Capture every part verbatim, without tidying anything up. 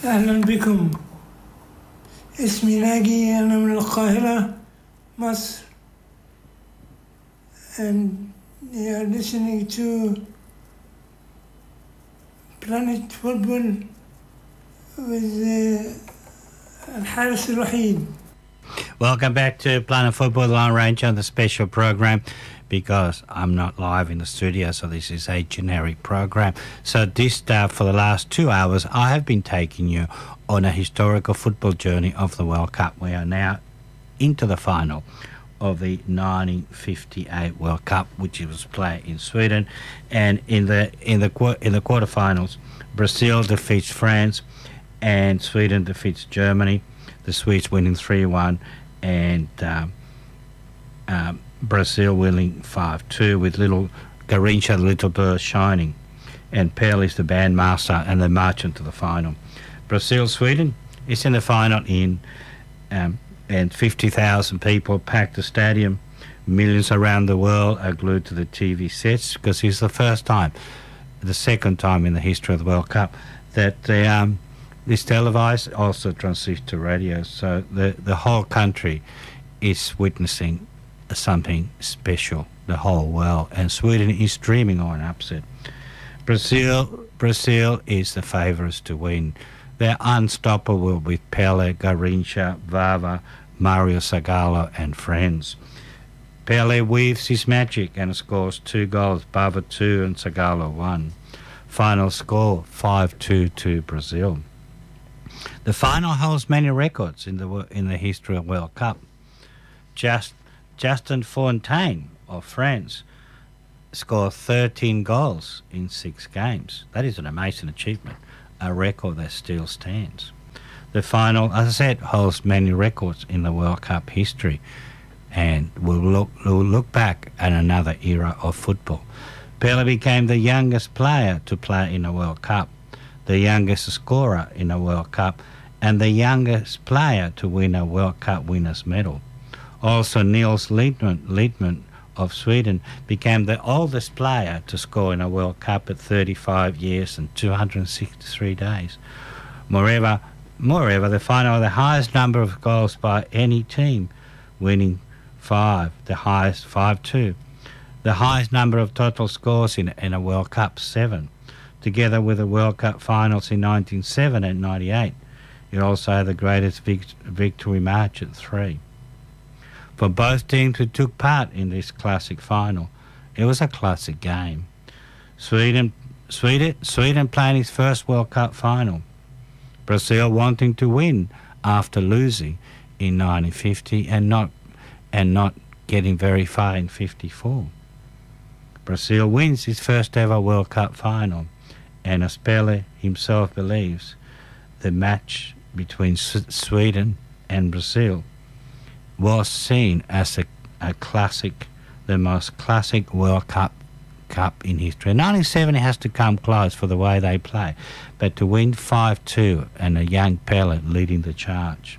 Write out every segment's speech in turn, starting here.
أهلا بكم. اسمي ناجي، أنا من القاهرة مصر. And you are listening to Planet Football with uh, الحارس الوحيد. Welcome back to Planet Football Lone Ranger on the special program, because I'm not live in the studio, so this is a generic program. So this uh, for the last two hours, I have been taking you on a historical football journey of the World Cup. We are now into the final of the nineteen fifty-eight World Cup, which was played in Sweden, and in the in the in the quarterfinals, Brazil defeats France, and Sweden defeats Germany. The Swedes winning three one, and um, um, Brazil winning five two with little Garrincha, the little bird, shining, and Pelé is the bandmaster, and they march into the final. Brazil Sweden is in the final in. Um, and fifty thousand people packed the stadium. Millions around the world are glued to the T V sets, because it's the first time, the second time in the history of the World Cup, that the, um, this televised, also transitioned to radio. So the, the whole country is witnessing something special, the whole world. And Sweden is dreaming of an upset. Brazil, Brazil is the favourites to win. They're unstoppable with Pelé, Garrincha, Vava, Mario Zagallo and friends. Pelé weaves his magic and scores two goals, Vava two and Zagallo one. Final score five two to Brazil. The final holds many records in the in the history of World Cup. Just Justin Fontaine of France scored thirteen goals in six games. That is an amazing achievement. A record that still stands. The final, as I said, holds many records in the World Cup history, and we'll look, we'll look back at another era of football. Pelé became the youngest player to play in a World Cup, the youngest scorer in a World Cup, and the youngest player to win a World Cup winners' medal. Also, Nils Lidman, Lidman of Sweden became the oldest player to score in a World Cup at thirty-five years and two hundred sixty-three days. Moreover, moreover, the final, the highest number of goals by any team, winning five, the highest five two. The highest number of total scores in, in a World Cup, seven. Together with the World Cup finals in nineteen oh seven and ninety-eight, it also had the greatest vict- victory march at three. For both teams who took part in this classic final, it was a classic game. Sweden, Sweden, Sweden playing its first World Cup final. Brazil wanting to win after losing in nineteen fifty and not and not getting very far in fifty-four. Brazil wins its first ever World Cup final, and as Pelé himself believes, the match between S- Sweden and Brazil was seen as a, a classic, the most classic World Cup Cup in history. nineteen seventy has to come close for the way they play, but to win five two and a young Pelé leading the charge.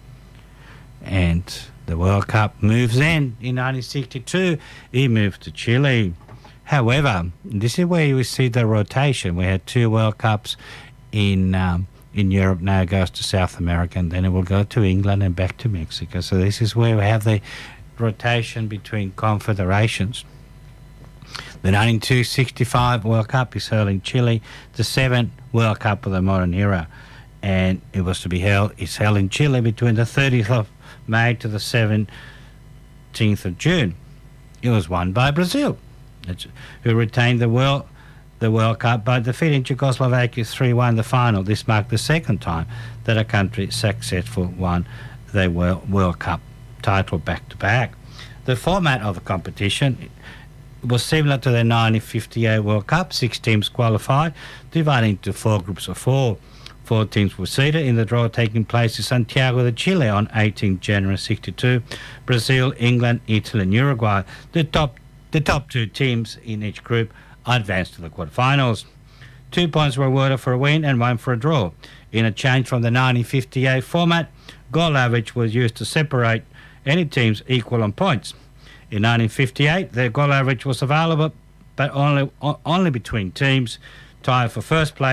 And the World Cup moves in in nineteen sixty-two. He moved to Chile. However, this is where we see the rotation. We had two World Cups in um, in Europe, now it goes to South America, and then it will go to England and back to Mexico. So this is where we have the rotation between confederations. The nineteen sixty-five World Cup is held in Chile, the seventh World Cup of the modern era, and it was to be held, it's held in Chile between the thirtieth of May to the seventeenth of June. It was won by Brazil, who retained the world the World Cup by defeating Czechoslovakia three one the final. This marked the second time that a country successful won the World Cup title back-to-back. The format of the competition was similar to the nineteen fifty-eight World Cup. Six teams qualified, divided into four groups of four. Four teams were seeded in the draw taking place in Santiago de Chile on eighteenth January sixty-two. Brazil, England, Italy and Uruguay, the top, the top two teams in each group, advanced to the quarterfinals. Two points were awarded for a win and one for a draw. In a change from the nineteen fifty-eight format, goal average was used to separate any teams equal on points. In nineteen fifty-eight, the goal average was available, but only only between teams tied for first place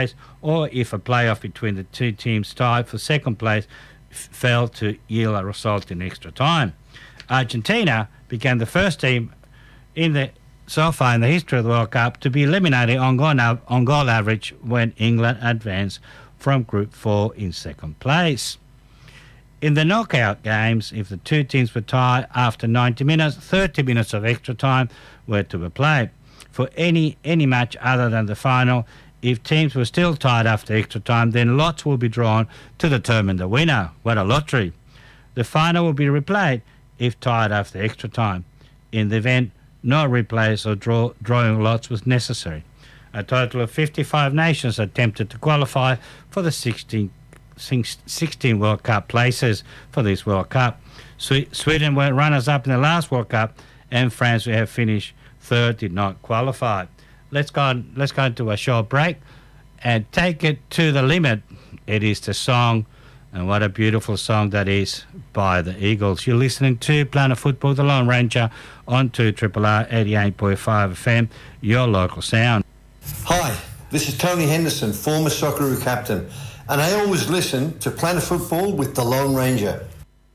or if a playoff between the two teams tied for second place f- fell to yield a result in extra time. Argentina became the first team in the so far in the history of the World Cup to be eliminated on goal, on goal average when England advanced from Group four in second place. In the knockout games, if the two teams were tied after ninety minutes, thirty minutes of extra time were to be played. For any any match other than the final, if teams were still tied after extra time, then lots will be drawn to determine the winner. What a lottery. The final will be replayed if tied after extra time. In the event, no replays or draw, drawing lots was necessary. A total of fifty-five nations attempted to qualify for the sixteen, sixteen World Cup places for this World Cup. Sweden were runners-up in the last World Cup, and France, who have finished third, did not qualify. Let's go on, let's go into a short break and take it to the limit. It is the song, and what a beautiful song that is, by the Eagles. You're listening to Planet Football, the Lone Ranger, on two R R R eighty-eight point five F M, your local sound. Hi, this is Tony Henderson, former Socceroo captain, and I always listen to Planet Football with the Lone Ranger.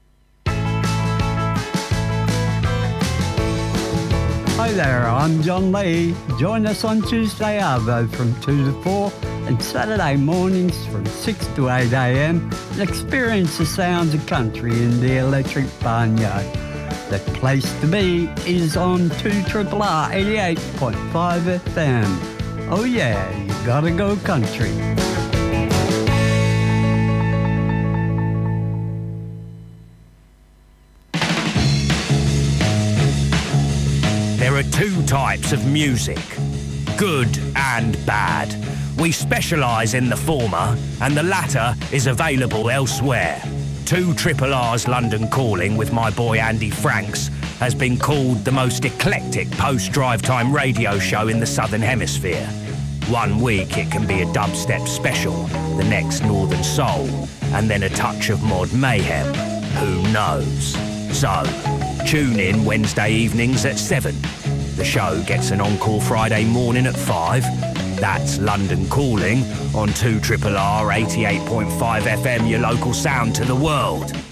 Hi there, I'm John Lee. Join us on Tuesday Arvo from two to four and Saturday mornings from six to eight a m and experience the sounds of country in the Electric Barnyard. The place to be is on two R R R eighty-eight point five F M. Oh yeah, you gotta go country. There are two types of music, good and bad. We specialise in the former, and the latter is available elsewhere. two R R R's London Calling with my boy Andy Franks has been called the most eclectic post-drive time radio show in the Southern Hemisphere. One week it can be a dubstep special, the next Northern Soul, and then a touch of mod mayhem. Who knows? So, tune in Wednesday evenings at seven. The show gets an encore Friday morning at five. That's London Calling on two R R R eighty-eight point five F M, your local sound to the world.